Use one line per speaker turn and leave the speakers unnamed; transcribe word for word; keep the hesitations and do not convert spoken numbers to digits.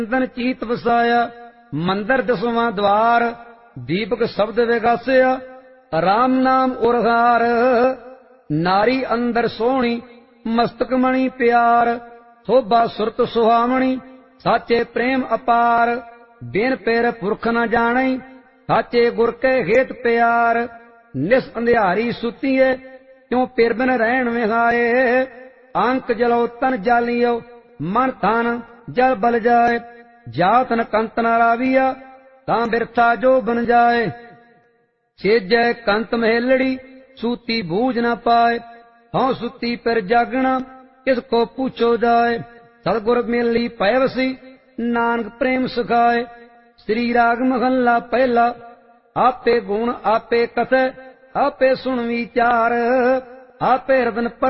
ਚੰਦਨ ਚੀਤ ਵਸਾਇਆ ਮੰਦਰ ਦਸਵਾਂ ਦਵਾਰ ਦੀਪਕ ਸ਼ਬਦ ਵਿਗਾਸਿਆ ਰਾਮ ਨਾਮ ਉਰਹਾਰ ਨਾਰੀ ਅੰਦਰ ਸੋਹਣੀ ਮਸਤਕ ਮਣੀ ਪਿਆਰ ਸੋਭਾ ਸੁਰਤ ਸੁਹਾਵਣੀ ਸਾਚੇ ਪ੍ਰੇਮ ਅਪਾਰ ਬਿਨ ਪੇਰ ਪੁਰਖ ਨ ਜਾਣੈ ਸਾਚੇ ਗੁਰ ਕੇ ਹੇਤ ਪਿਆਰ ਨਿਸ ਅੰਧਿਆਰੀ ਸੁਤੀਏ ਕਿਉ ਪਿਰ ਬਿਨ ਰਹਿਣ ਵਿਹਾਏ ਅੰਕ ਜਲੋ ਤਨ ਜਾਲੀਓ ਮਨ ਤਨ ਜਲ ਬਲ ਜਾਏ ਜਾਤ ਨ ਕੰਤ ਨ ਰਾਵੀਆ ਤਾਂ ਬਿਰਥਾ ਜੋ ਬਨ ਜਾਏ ਛੇਜੈ ਕੰਤ ਮਹਿਲੜੀ ਸੂਤੀ ਬੂਝ ਨ ਪਾਏ ਹਉ ਸੁਤੀ ਪਿਰ ਜਾਗਣਾ ਕਿਸ ਕੋ ਪੁੱਛੋ ਜਾਏ ਸਤਿਗੁਰ ਮਿਲੀ ਪੈ ਵਸੀ ਨਾਨਕ ਪ੍ਰੇਮ ਸਿਖਾਏ ਸ੍ਰੀ ਰਾਗ ਮਹੱਲਾ ਪਹਿਲਾ ਆਪੇ ਗੁਣ ਆਪੇ ਕਥੈ ਆਪੇ ਸੁਣ ਵਿਚਾਰ ਆਪੇ ਰਤਨ